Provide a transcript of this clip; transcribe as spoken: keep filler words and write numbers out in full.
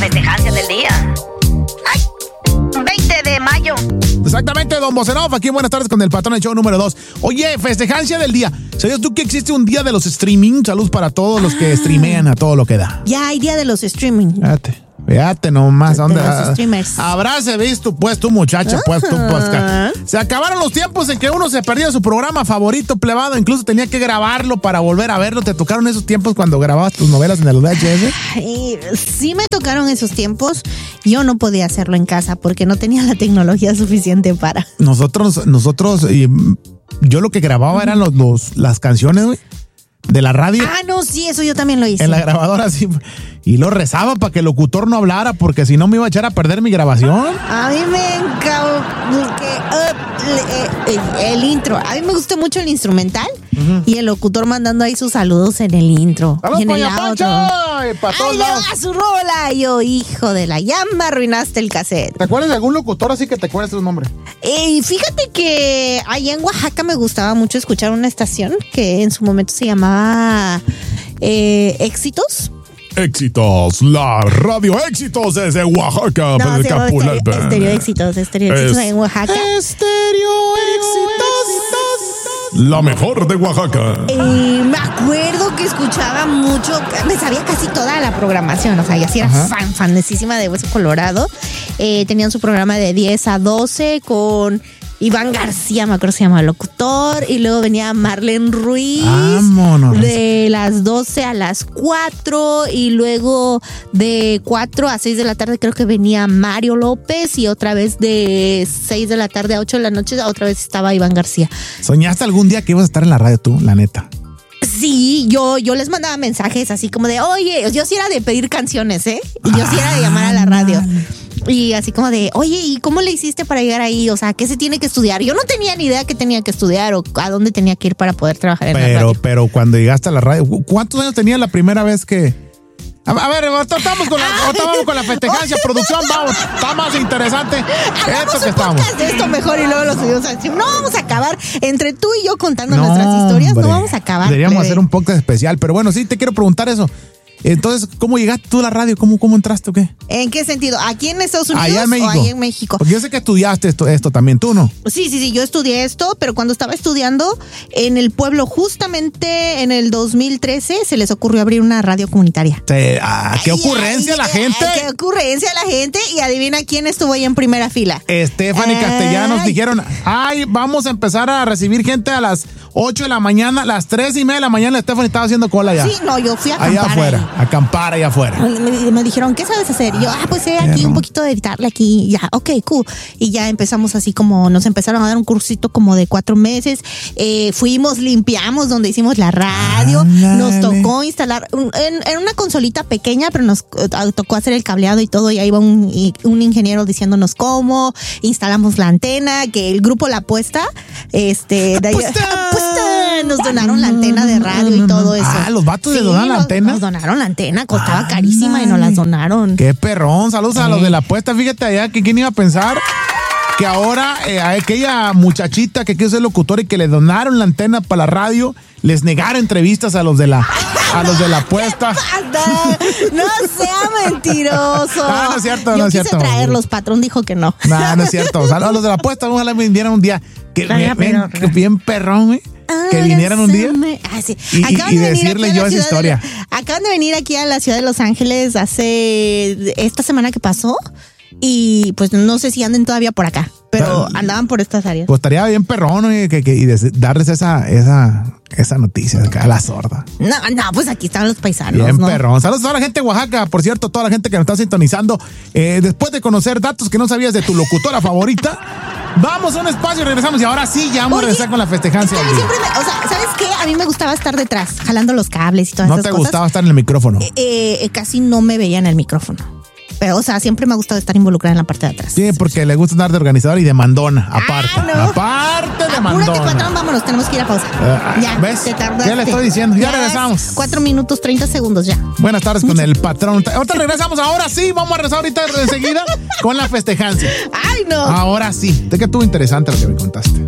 festejancia del día. ¡Ay! veinte de mayo. Exactamente, don Bocerov, aquí buenas tardes con el patrón del show número dos. Oye, festejancia del día. ¿Sabías tú que existe un día de los streaming? Saludos para todos los que streamean a todo lo que da. Ya hay día de los streaming. Fíjate. Fíjate nomás, de ¿dónde? los streamers. Habráse visto, pues, tu muchacha, Ah. pues, tú, pues. Se acabaron los tiempos en que uno se perdía su programa favorito, plebado. Incluso tenía que grabarlo para volver a verlo. ¿Te tocaron esos tiempos cuando grababas tus novelas en el V H S? Ay, sí me tocaron esos tiempos. Yo no podía hacerlo en casa porque no tenía la tecnología suficiente para. Nosotros, nosotros, y, yo lo que grababa eran los, los, las canciones, güey, de la radio. Ah, no, sí, eso yo también lo hice. En la grabadora, sí. Y lo rezaba para que el locutor no hablara, porque si no me iba a echar a perder mi grabación. A mí me encantó uh, el, el intro. A mí me gustó mucho el instrumental uh-huh. y el locutor mandando ahí sus saludos en el intro. ¡Saludos, y en el Poncho! ¡Ay, le va su rola! Y yo, hijo de la llama, arruinaste el cassette. ¿Te acuerdas de algún locutor así que te acuerdas de su nombre? Y fíjate que allá en Oaxaca me gustaba mucho escuchar una estación que en su momento se llamaba eh, Éxitos. Éxitos, la radio Éxitos desde Oaxaca. No, se llama Estéreo, Estéreo Éxitos, Estéreo Éxitos en Oaxaca. Estéreo Éxitos, la mejor de Oaxaca. Eh, me acuerdo que escuchaba mucho, me sabía casi toda la programación, o sea, y así era Ajá. fan, fanesísima de Hueso Colorado. Eh, tenían su programa de diez a doce con Iván García, me acuerdo que se llama el locutor, y luego venía Marlene Ruiz. Vámonos. De las doce a las cuatro, y luego de cuatro a seis de la tarde creo que venía Mario López, y otra vez de seis de la tarde a ocho de la noche otra vez estaba Iván García. ¿Soñaste algún día que ibas a estar en la radio tú, la neta? Sí, yo, yo les mandaba mensajes así como de, oye, yo sí era de pedir canciones, ¿eh? Y yo sí era de llamar a la radio. Y así como de, oye, ¿y cómo le hiciste para llegar ahí? O sea, ¿qué se tiene que estudiar? Yo no tenía ni idea qué tenía que estudiar o a dónde tenía que ir para poder trabajar en pero, la radio. Pero cuando llegaste a la radio, ¿cuántos años tenías la primera vez que...? A, a ver, estamos con la, estamos con la festejancia, producción, vamos, está más interesante esto que estamos. De esto mejor y luego lo subimos a decir, no vamos a acabar entre tú y yo contando no, nuestras historias, hombre, no vamos a acabar. Deberíamos plebe. hacer un podcast especial, pero bueno, sí te quiero preguntar eso. Entonces, ¿cómo llegaste tú a la radio? ¿Cómo, cómo entraste o qué? ¿En qué sentido? ¿Aquí en Estados Unidos allá en México. o allá en México? Porque yo sé que estudiaste esto, esto también, ¿tú no? Sí, sí, sí, yo estudié esto, pero cuando estaba estudiando en el pueblo, justamente en el dos mil trece, se les ocurrió abrir una radio comunitaria. Sí, ah, ¡qué ocurrencia ay, la gente! Ay, ¡Qué ocurrencia la gente! Y adivina quién estuvo ahí en primera fila. Stephanie eh, Castellanos dijeron, ay, vamos a empezar a recibir gente a las ocho de la mañana, a las tres y media de la mañana Stephanie estaba haciendo cola allá. Sí, no, yo fui a acampar allá afuera, ahí. acampar allá afuera. Me, me dijeron, ¿qué sabes hacer? Y yo, ah, pues sé aquí un poquito de editarle aquí. Ya, ok, cool. Y ya empezamos así como, nos empezaron a dar un cursito como de cuatro meses. Eh, fuimos, limpiamos donde hicimos la radio. Ándale. Nos tocó instalar un, en, en una consolita pequeña, pero nos uh, tocó hacer el cableado y todo. Y ahí iba un, un ingeniero diciéndonos cómo. Instalamos la antena, que el grupo La Apuesta, este, de ahí, apuesta, nos donaron la antena de radio y todo eso. Ah, los vatos sí, le donaron la nos, antena. Nos donaron la antena, costaba ah, carísima man. Y nos las donaron. Qué perrón, saludos eh. a los de La Apuesta. Fíjate allá que quién iba a pensar que ahora eh, a aquella muchachita que quiso ser locutora y que le donaron la antena para la radio, les negaron entrevistas a los de la a los de La Apuesta. No sea mentiroso. Ah, no es cierto, Yo no es quise cierto. traerlos, patrón dijo que no. No, no es cierto. O sea, a los de La Apuesta, ojalá me vinieran un día. Que bien, bien, bien perrón, ¿eh? Que vinieran un día me... ah, sí. y, y de decirle yo esa historia. De... Acaban de venir aquí a la ciudad de Los Ángeles hace esta semana que pasó y pues no sé si anden todavía por acá, pero Tal, andaban por estas áreas. Pues estaría bien perrón, ¿no? y, que, que, y de, darles esa esa esa noticia acá a la sorda. No, no, pues aquí están los paisanos. Bien ¿no? perrón. Saludos a toda la gente de Oaxaca, por cierto, toda la gente que nos está sintonizando. Eh, después de conocer datos que no sabías de tu locutora favorita, vamos a un espacio y regresamos. Y ahora sí, ya vamos Oye, a regresar con la festejancia. Es que siempre me, o sea, ¿sabes qué? A mí me gustaba estar detrás, jalando los cables y todas ¿No esas te cosas. gustaba estar en el micrófono? Eh, eh, casi no me veía en el micrófono. Pero, o sea, siempre me ha gustado estar involucrada en la parte de atrás. Sí, porque le gusta andar de organizador y de mandona, aparte. Ah, no. Aparte de Apúrate, mandona. patrón, vámonos, tenemos que ir a pausa. Uh, ya, ¿ves? te tardaste. Ya le estoy diciendo, ya, ya regresamos. Cuatro minutos, treinta segundos, ya. Buenas tardes Mucho. Con el patrón. Ahorita regresamos, ahora sí, vamos a regresar ahorita enseguida con la festejancia. ¡Ay, no! Ahora sí. De que estuvo interesante lo que me contaste.